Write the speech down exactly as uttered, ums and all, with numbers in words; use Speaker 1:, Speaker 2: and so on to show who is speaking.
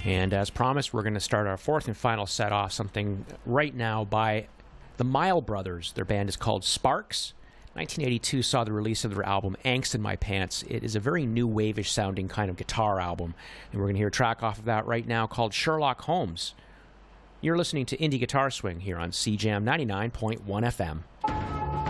Speaker 1: And as promised, we're going to start our fourth and final set off something right now by the Mile Brothers. Their band is called Sparks. nineteen eighty-two saw the release of their album Angst in My Pants. It is a very new wave-ish sounding kind of guitar album, and we're going to hear a track off of that right now called Sherlock Holmes. You're listening to Indie Guitar Swing here on C Jam ninety-nine point one F M.